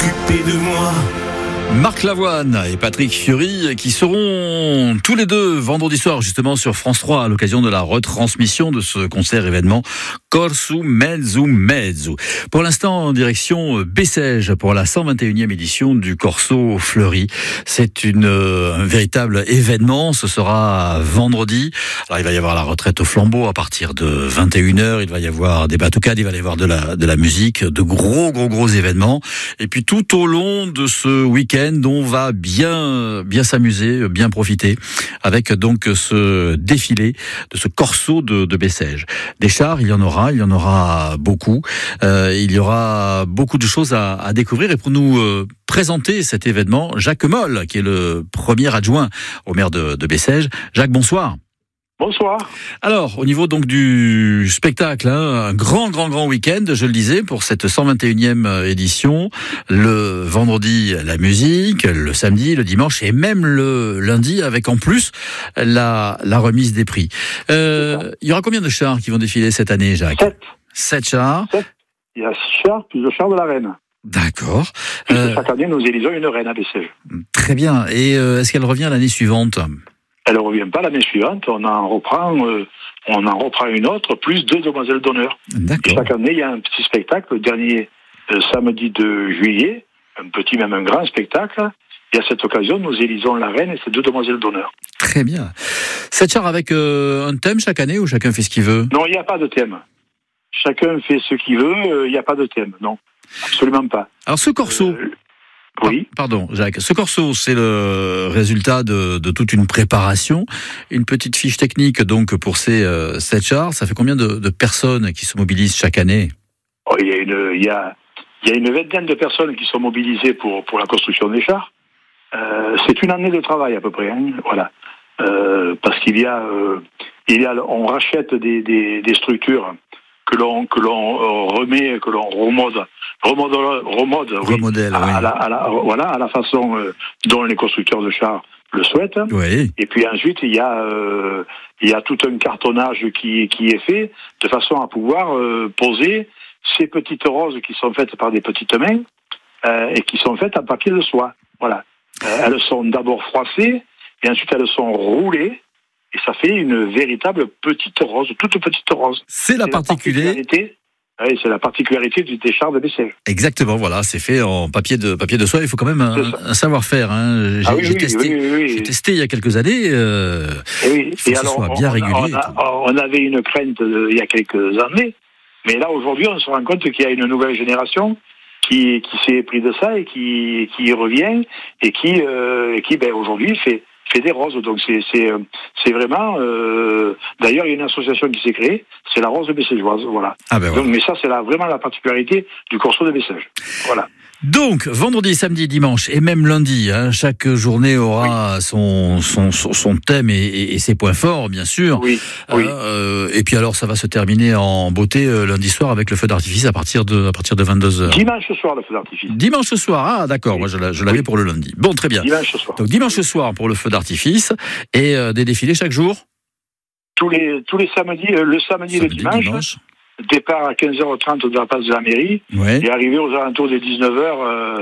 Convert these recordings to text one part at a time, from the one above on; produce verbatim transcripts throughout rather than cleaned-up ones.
s'occuper de moi. Marc Lavoine et Patrick Fiori qui seront tous les deux vendredi soir justement sur France trois à l'occasion de la retransmission de ce concert événement Corso Mezzo Mezzo. Pour l'instant en direction Bessèges pour la cent vingt et unième édition du Corso Fleury. C'est une, un véritable événement, ce sera vendredi. Alors il va y avoir la retraite au flambeau à partir de vingt et une heures, il va y avoir des batucades, il va y avoir de la, de la musique, de gros gros gros événements. Et puis tout au long de ce week-end, on va bien, bien s'amuser, bien profiter avec donc ce défilé de ce corso de, de Bessèges. Des chars, il y en aura, il y en aura beaucoup. Euh, il y aura beaucoup de choses à, à découvrir. Et pour nous euh, présenter cet événement, Jacques Moll, qui est le premier adjoint au maire de, de Bessèges. Jacques, bonsoir. Bonsoir. Alors, au niveau donc du spectacle, hein, un grand, grand, grand week-end, je le disais, pour cette cent vingt et unième édition. Le vendredi, la musique, le samedi, le dimanche et même le lundi, avec en plus la, la remise des prix. Euh, il y aura combien de chars qui vont défiler cette année, Jacques ? Sept. Sept chars. Sept. Il y a six chars, plus le char de la reine. D'accord. Euh, chaque année, nous élisons une reine à Bessèges. Très bien. Et euh, est-ce qu'elle revient l'année suivante ? Elle ne revient pas l'année suivante, on en reprend, euh, on en reprend une autre, plus deux demoiselles d'honneur. D'accord. Chaque année, il y a un petit spectacle, le dernier euh, samedi de juillet, un petit, même un grand spectacle. Et à cette occasion, nous élisons la reine et ses deux demoiselles d'honneur. Très bien. Cette char avec euh, un thème chaque année ou chacun fait ce qu'il veut ? Non, il n'y a pas de thème. Chacun fait ce qu'il veut, il euh, n'y a pas de thème, non. Absolument pas. Alors ce corso... Euh, Oui. Pardon, Jacques. Ce corso, c'est le résultat de, de toute une préparation. Une petite fiche technique, donc, pour ces euh, sept chars. Ça fait combien de, de personnes qui se mobilisent chaque année ? Oh, il y a une, il y a, il y a une vingtaine de personnes qui sont mobilisées pour, pour la construction des chars. Euh, c'est une année de travail, à peu près, hein, voilà. Euh, parce qu'il y a, euh, il y a, on rachète des, des, des structures que l'on, que l'on remet, que l'on remode, remode, remode, oui, Remodèle, à, oui. à la, à la, voilà, à la façon euh, dont les constructeurs de chars le souhaitent. Oui. Et puis ensuite, il y a, euh, il y a tout un cartonnage qui, qui est fait de façon à pouvoir euh, poser ces petites roses qui sont faites par des petites mains euh, et qui sont faites en papier de soie. Voilà. Euh, elles sont d'abord froissées et ensuite elles sont roulées. Et ça fait une véritable petite rose, toute petite rose. C'est la c'est particularité. La oui, c'est la particularité du des chars de Bessèges. Exactement, voilà, c'est fait en papier de papier de soie. Il faut quand même un, un savoir-faire. Hein. J'ai, ah oui, j'ai oui, testé, oui, oui, oui. j'ai testé il y a quelques années. Euh, et oui. il faut et que alors, ce soit on, bien on, régulier. On, a, on avait une crainte de, il y a quelques années, mais là aujourd'hui, on se rend compte qu'il y a une nouvelle génération qui qui s'est pris de ça et qui qui revient et qui euh, et qui ben aujourd'hui fait fait des roses, donc c'est c'est c'est vraiment. Euh, d'ailleurs, il y a une association qui s'est créée, c'est la Rose de Bessègeoise, voilà. Ah ben voilà. Donc, mais ça, c'est la, vraiment la particularité du Corso de Bessèges, voilà. Donc, vendredi, samedi, dimanche et même lundi, hein, chaque journée aura oui. son, son, son, son thème et, et, et ses points forts, bien sûr. Oui, oui. Euh, et puis alors, ça va se terminer en beauté euh, lundi soir avec le feu d'artifice à partir de, à partir de vingt-deux heures. Dimanche soir, le feu d'artifice. Dimanche soir, ah d'accord, oui. moi je, je l'avais oui. pour le lundi. Bon, très bien. Dimanche soir. Donc dimanche soir pour le feu d'artifice et euh, des défilés chaque jour. Tous les, tous les samedis, euh, le samedi et le dimanche. dimanche. Départ à quinze heures trente de la place de la mairie ouais. et arrivé aux alentours des dix-neuf heures euh,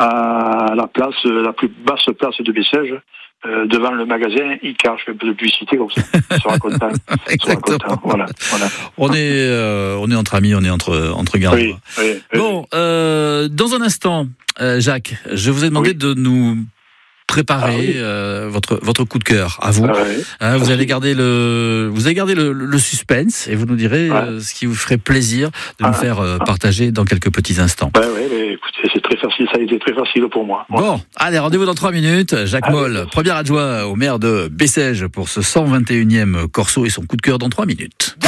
à la place, la plus basse place de Bessèges, euh, devant le magasin Icar. Je fais un peu de publicité comme ça. On sera content. Exactement. Content. Voilà, voilà. On est, euh, on est entre amis, on est entre entre gardes. Oui, oui, oui. Bon, euh, dans un instant, euh, Jacques, je vous ai demandé oui. de nous préparer ah oui. euh, votre votre coup de cœur à vous. Ah oui. hein, vous avez gardé le vous avez gardé le, le suspense et vous nous direz ouais. euh, ce qui vous ferait plaisir de ah. nous faire euh, partager dans quelques petits instants. Ouais, ouais, mais écoutez, c'est très facile, ça a été très facile pour moi. Ouais. Bon, allez, rendez-vous dans trois minutes. Jacques ah, Moll, oui. premier adjoint au maire de Bessèges pour ce cent vingt et unième Corso et son coup de cœur dans trois minutes.